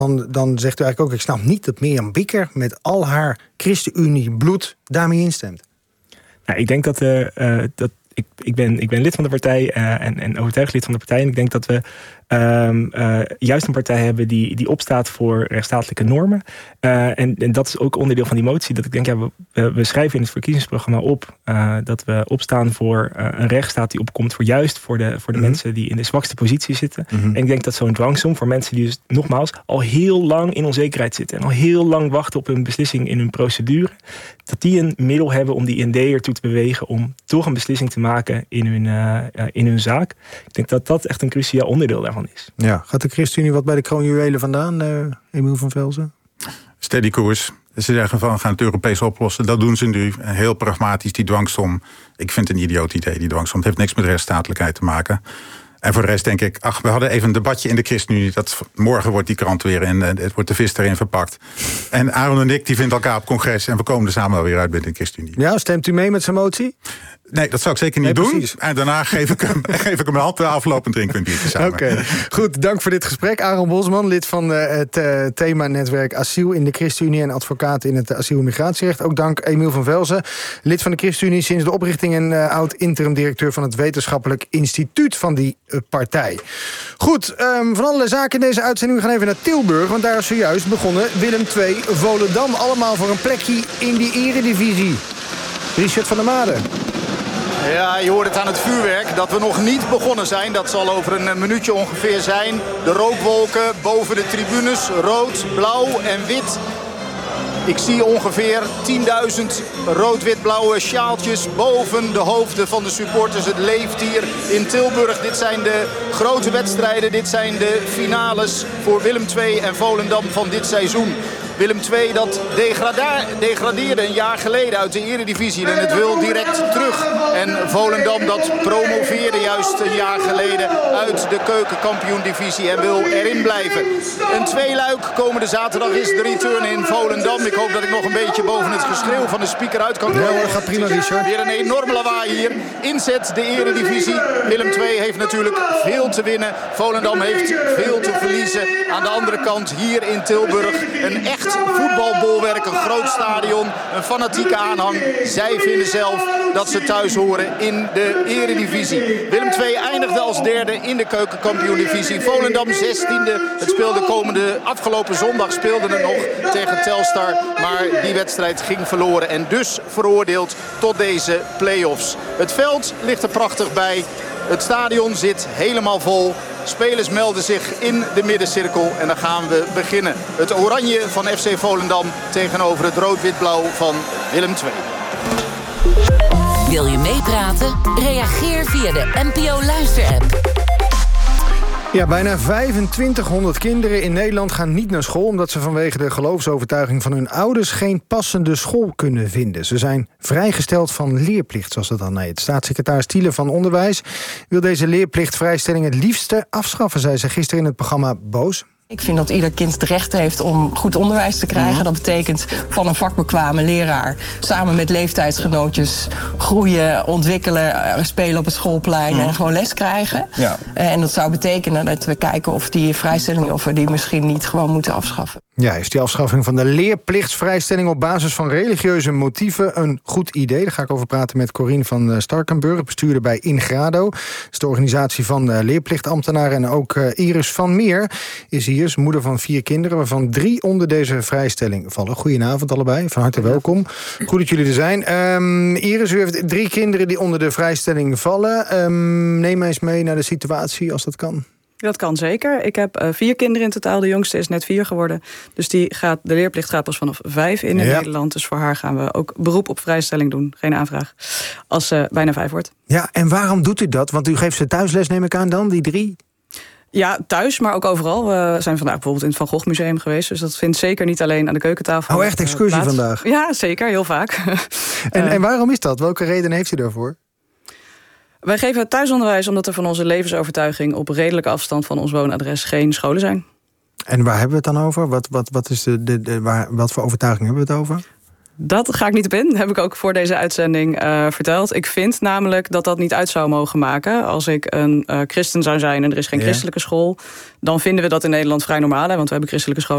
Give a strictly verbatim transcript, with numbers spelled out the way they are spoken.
Dan, dan zegt u eigenlijk ook, ik snap niet dat Mirjam Bikker met al haar ChristenUnie bloed daarmee instemt. Nou, ik denk dat, uh, uh, dat ik, ik, ben, ik ben lid van de partij uh, en, en overtuigd lid van de partij. En ik denk dat we um, uh, juist een partij hebben die, die opstaat voor rechtsstatelijke normen. Uh, en, en dat is ook onderdeel van die motie. Dat ik denk, ja, we, we schrijven in het verkiezingsprogramma op uh, dat we opstaan voor uh, een rechtsstaat die opkomt voor juist voor de, voor de mm-hmm. mensen die in de zwakste positie zitten. Mm-hmm. En ik denk dat zo'n dwangsom voor mensen die dus nogmaals al heel lang in onzekerheid zitten en al heel lang wachten op een beslissing in hun procedure, dat die een middel hebben om die N D ertoe te bewegen om toch een beslissing te maken in hun, uh, in hun zaak. Ik denk dat dat echt een cruciaal onderdeel daarvan is. Ja, gaat de ChristenUnie wat bij de kroonjuwelen vandaan, uh, Emiel van Velzen? Steady koers. Ze zeggen van, we gaan het Europees oplossen. Dat doen ze nu. Heel pragmatisch, die dwangsom. Ik vind het een idioot idee, die dwangsom. Het heeft niks met rechtsstatelijkheid te maken. En voor de rest denk ik, ach, we hadden even een debatje in de ChristenUnie. Dat morgen wordt die krant weer en het wordt de vis erin verpakt. En Aaron en ik, die vinden elkaar op congres en we komen er samen wel weer uit met de ChristenUnie. Ja, stemt u mee met zijn motie? Nee, dat zou ik zeker niet nee, doen. Precies. En daarna geef ik hem, geef ik hem een hand aflopend drinken een biertje samen. Oké, okay. Goed, dank voor dit gesprek. Aaron Bosman, lid van uh, het uh, thema-netwerk Asiel in de ChristenUnie en advocaat in het asiel- en migratierecht. Ook dank Emiel van Velzen, lid van de ChristenUnie sinds de oprichting en uh, oud-interim-directeur van het Wetenschappelijk Instituut van die uh, partij. Goed, um, van allerlei zaken in deze uitzending. We gaan even naar Tilburg, want daar is zojuist begonnen Willem twee Volendam. Allemaal voor een plekje in die eredivisie. Richard van der Made. Ja, je hoort het aan het vuurwerk dat we nog niet begonnen zijn. Dat zal over een minuutje ongeveer zijn. De rookwolken boven de tribunes, rood, blauw en wit. Ik zie ongeveer tienduizend rood-wit-blauwe sjaaltjes boven de hoofden van de supporters. Het leeft hier in Tilburg. Dit zijn de grote wedstrijden. Dit zijn de finales voor Willem twee en Volendam van dit seizoen. Willem twee dat degradeerde een jaar geleden uit de eredivisie en het wil direct terug. En Volendam dat promoveerde juist een jaar geleden uit de keukenkampioen-divisie en wil erin blijven. Een tweeluik komende zaterdag is de return in Volendam. Ik hoop dat ik nog een beetje boven het geschreeuw van de speaker uit kan komen. Ja, dat gaat prima, Richard. Weer een enorme lawaai hier. Inzet de eredivisie. Willem twee heeft natuurlijk veel te winnen. Volendam heeft veel te verliezen. Aan de andere kant hier in Tilburg een echt voetbalbolwerk, een groot stadion, een fanatieke aanhang. Zij vinden zelf dat ze thuis horen in de eredivisie. Willem twee eindigde als derde in de keukenkampioen-divisie. Volendam zestiende. Het speelde komende afgelopen zondag speelde het nog tegen Telstar. Maar die wedstrijd ging verloren en dus veroordeeld tot deze play-offs. Het veld ligt er prachtig bij. Het stadion zit helemaal vol. Spelers melden zich in de middencirkel en dan gaan we beginnen. Het oranje van F C Volendam tegenover het rood-wit-blauw van Willem twee. Wil je meepraten? Reageer via de N P O Luister-app. Ja, bijna vijfentwintighonderd kinderen in Nederland gaan niet naar school omdat ze vanwege de geloofsovertuiging van hun ouders geen passende school kunnen vinden. Ze zijn vrijgesteld van leerplicht, zoals dat dan heet. Staatssecretaris Thiele van Onderwijs wil deze leerplichtvrijstelling het liefste afschaffen, zei ze gisteren in het programma Boos. Ik vind dat ieder kind het recht heeft om goed onderwijs te krijgen. Ja. Dat betekent van een vakbekwame leraar samen met leeftijdsgenootjes groeien, ontwikkelen, spelen op het schoolplein ja. en gewoon les krijgen. Ja. En dat zou betekenen dat we kijken of die vrijstelling of we die misschien niet gewoon moeten afschaffen. Ja, is die afschaffing van de leerplichtsvrijstelling op basis van religieuze motieven een goed idee? Daar ga ik over praten met Corine van Starkenburg, bestuurder bij Ingrado. Dat is de organisatie van leerplichtambtenaren. En ook Iris van Meer is hier, is moeder van vier kinderen, waarvan drie onder deze vrijstelling vallen. Goedenavond allebei, van harte welkom. Goed dat jullie er zijn. Um, Iris, u heeft drie kinderen die onder de vrijstelling vallen. Um, neem mij eens mee naar de situatie, als dat kan. Dat kan zeker. Ik heb uh, vier kinderen in totaal. De jongste is net vier geworden. Dus die gaat, de leerplicht gaat pas vanaf vijf in, in ja. Nederland. Dus voor haar gaan we ook beroep op vrijstelling doen. Geen aanvraag. Als ze bijna vijf wordt. Ja, en waarom doet u dat? Want u geeft ze thuisles, neem ik aan dan, die drie? Ja, thuis, maar ook overal. We zijn vandaag bijvoorbeeld in het Van Gogh Museum geweest. Dus dat vindt zeker niet alleen aan de keukentafel. Oh, echt excursie plaats. vandaag? Ja, zeker. Heel vaak. En, uh, en waarom is dat? Welke reden heeft u daarvoor? Wij geven thuisonderwijs omdat er van onze levensovertuiging op redelijke afstand van ons woonadres geen scholen zijn. En waar hebben we het dan over? Wat, wat, wat, is de, de, de, waar, wat voor overtuiging hebben we het over? Dat ga ik niet op in. Dat heb ik ook voor deze uitzending uh, verteld. Ik vind namelijk dat dat niet uit zou mogen maken. Als ik een uh, christen zou zijn en er is geen ja. christelijke school, dan vinden we dat in Nederland vrij normaal. Hè, want we hebben christelijke scholen